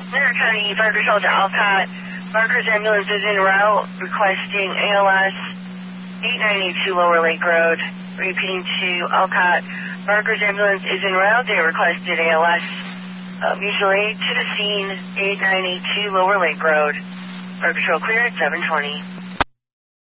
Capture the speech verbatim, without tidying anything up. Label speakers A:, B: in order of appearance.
A: Center County Fire Patrol to Alcott. Barker's ambulance is en route requesting A L S eight ninety-two Lower Lake Road. Repeating to Alcott. Barker's ambulance is en route. They requested A L S uh, mutual aid to the scene eight ninety-two Lower Lake Road. Fire Patrol clear at seven twenty.